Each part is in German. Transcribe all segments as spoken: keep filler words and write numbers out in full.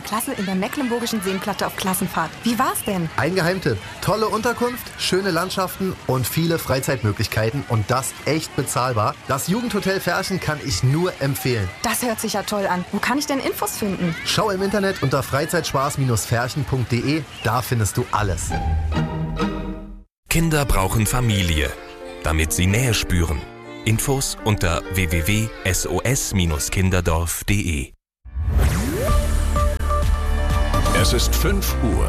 Klasse in der Mecklenburgischen Seenplatte auf Klassenfahrt. Wie war's denn? Ein Geheimtipp. Tolle Unterkunft, schöne Landschaften und viele Freizeitmöglichkeiten und das echt bezahlbar. Das Jugendhotel Ferchen kann ich nur empfehlen. Das hört sich ja toll an. Wo kann ich denn Infos finden? Schau im Internet unter freizeitspaß Ferchen punkt de. Da findest du alles. Kinder brauchen Familie, damit sie Nähe spüren. Infos unter w w w punkt s o s Bindestrich kinderdorf punkt de. Es ist fünf Uhr.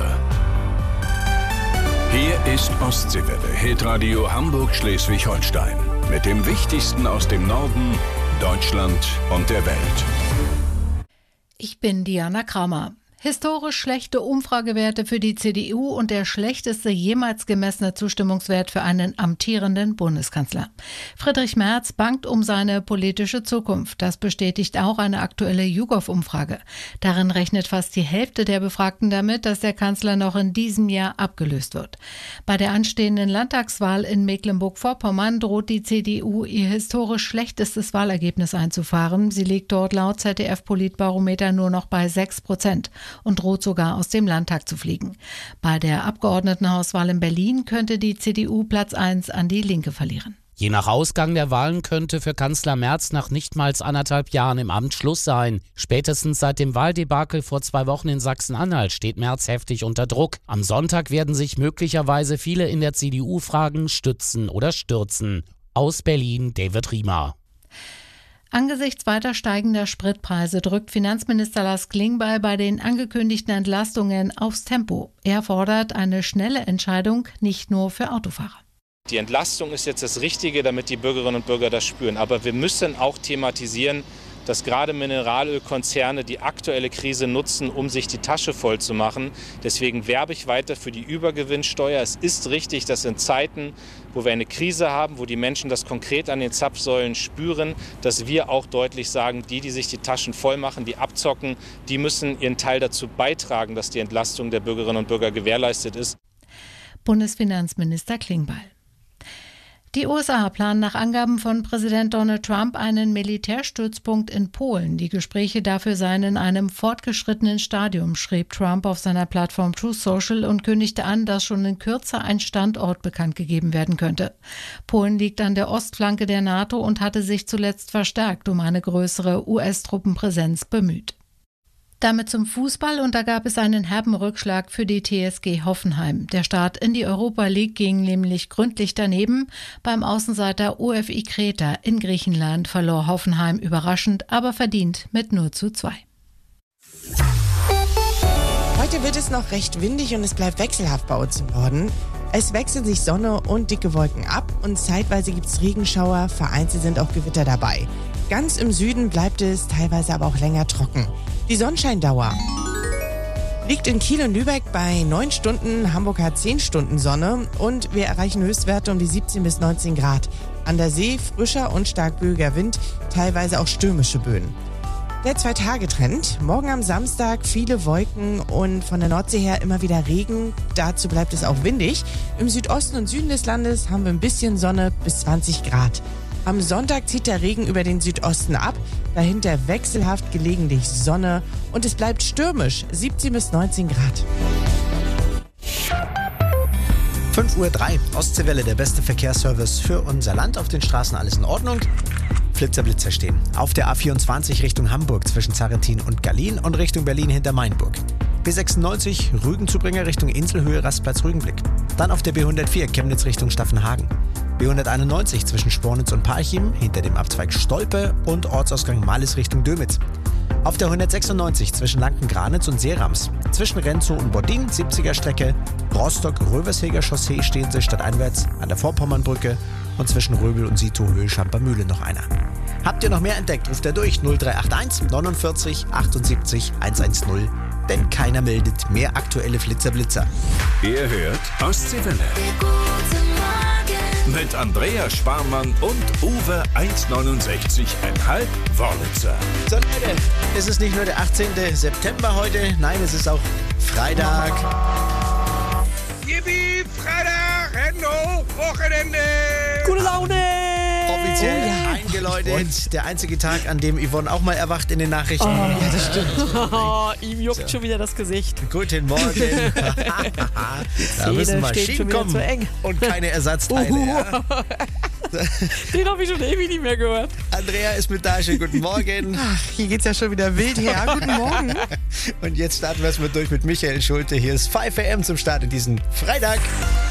Hier ist Ostseewelle, Hitradio Hamburg-Schleswig-Holstein. Mit dem Wichtigsten aus dem Norden, Deutschland und der Welt. Ich bin Diana Kramer. Historisch schlechte Umfragewerte für die C D U und der schlechteste jemals gemessene Zustimmungswert für einen amtierenden Bundeskanzler. Friedrich Merz bangt um seine politische Zukunft. Das bestätigt auch eine aktuelle YouGov-Umfrage. Darin rechnet fast die Hälfte der Befragten damit, dass der Kanzler noch in diesem Jahr abgelöst wird. Bei der anstehenden Landtagswahl in Mecklenburg-Vorpommern droht die C D U ihr historisch schlechtestes Wahlergebnis einzufahren. Sie liegt dort laut Z D F-Politbarometer nur noch bei sechs Prozent. Und droht sogar aus dem Landtag zu fliegen. Bei der Abgeordnetenhauswahl in Berlin könnte die C D U Platz eins an die Linke verlieren. Je nach Ausgang der Wahlen könnte für Kanzler Merz nach nichtmals anderthalb Jahren im Amt Schluss sein. Spätestens seit dem Wahldebakel vor zwei Wochen in Sachsen-Anhalt steht Merz heftig unter Druck. Am Sonntag werden sich möglicherweise viele in der C D U fragen, stützen oder stürzen. Aus Berlin, David Riemer. Angesichts weiter steigender Spritpreise drückt Finanzminister Lars Klingbeil bei den angekündigten Entlastungen aufs Tempo. Er fordert eine schnelle Entscheidung, nicht nur für Autofahrer. Die Entlastung ist jetzt das Richtige, damit die Bürgerinnen und Bürger das spüren. Aber wir müssen auch thematisieren, dass gerade Mineralölkonzerne die aktuelle Krise nutzen, um sich die Tasche voll zu machen. Deswegen werbe ich weiter für die Übergewinnsteuer. Es ist richtig, dass in Zeiten, wo wir eine Krise haben, wo die Menschen das konkret an den Zapfsäulen spüren, dass wir auch deutlich sagen, die, die sich die Taschen voll machen, die abzocken, die müssen ihren Teil dazu beitragen, dass die Entlastung der Bürgerinnen und Bürger gewährleistet ist. Bundesfinanzminister Klingbeil. Die U S A planen nach Angaben von Präsident Donald Trump einen Militärstützpunkt in Polen. Die Gespräche dafür seien in einem fortgeschrittenen Stadium, schrieb Trump auf seiner Plattform Truth Social und kündigte an, dass schon in Kürze ein Standort bekannt gegeben werden könnte. Polen liegt an der Ostflanke der NATO und hatte sich zuletzt verstärkt um eine größere U S-Truppenpräsenz bemüht. Damit zum Fußball und da gab es einen herben Rückschlag für die T S G Hoffenheim. Der Start in die Europa League ging nämlich gründlich daneben. Beim Außenseiter O F I Kreta in Griechenland verlor Hoffenheim überraschend, aber verdient mit null zu zwei. Heute wird es noch recht windig und es bleibt wechselhaft bei uns im Norden. Es wechseln sich Sonne und dicke Wolken ab und zeitweise gibt es Regenschauer, vereinzelt sind auch Gewitter dabei. Ganz im Süden bleibt es teilweise aber auch länger trocken. Die Sonnenscheindauer liegt in Kiel und Lübeck bei neun Stunden, Hamburg hat zehn Stunden Sonne und wir erreichen Höchstwerte um die siebzehn bis neunzehn Grad. An der See frischer und stark böiger Wind, teilweise auch stürmische Böen. Der Zwei-Tage-Trend. Morgen am Samstag viele Wolken und von der Nordsee her immer wieder Regen. Dazu bleibt es auch windig. Im Südosten und Süden des Landes haben wir ein bisschen Sonne bis zwanzig Grad. Am Sonntag zieht der Regen über den Südosten ab, dahinter wechselhaft gelegentlich Sonne und es bleibt stürmisch, siebzehn bis neunzehn Grad. fünf Uhr drei, Ostseewelle, der beste Verkehrsservice für unser Land. Auf den Straßen alles in Ordnung. Flitzer, Blitzer stehen. Auf der A vierundzwanzig Richtung Hamburg zwischen Zarrentin und Gallien und Richtung Berlin hinter Mainburg. B sechsundneunzig Rügenzubringer Richtung Inselhöhe, Rastplatz Rügenblick. Dann auf der B hundertvier Chemnitz Richtung Staffenhagen. B hunderteinundneunzig zwischen Spornitz und Parchim hinter dem Abzweig Stolpe und Ortsausgang Mallis Richtung Dömitz. Auf der hundertsechsundneunzig zwischen Lanken-Granitz und Seerams. Zwischen Renzow und Bodding, siebziger Strecke. Rostock-Röversheger Chaussee stehen sie stadteinwärts an der Vorpommernbrücke und zwischen Röbel und Sito Höhe Schampermühle noch einer. Habt ihr noch mehr entdeckt, ruft er durch null drei acht eins neunundvierzig achtundsiebzig hundertzehn. Denn keiner meldet mehr aktuelle Flitzer-Blitzer. Ihr hört Ostseewelle. Mit Andrea Sparmann und Uwe eins neunundsechzig Komma fünf Wörlitzer. So Leute, es ist nicht nur der achtzehnten September heute, nein, es ist auch Freitag. Yippie, Freitag, Hendo, Wochenende. Gute Laune! offiziell Oh ja. eingeläutet. Und der einzige Tag, an dem Yvonne auch mal erwacht in den Nachrichten. Ja, das stimmt. Oh, ihm juckt So. schon wieder das Gesicht. Guten Morgen. Da müssen Maschinen kommen zu eng. und keine Ersatzteile. Uh, Ja. Den habe ich schon ewig nicht mehr gehört. Andrea ist mit da. Schönen guten Morgen. Ach, hier geht's ja schon wieder wild her. Guten Morgen. Und jetzt starten wir es mal durch mit Michael Schulte. Hier ist fünf A M zum Start in diesen Freitag.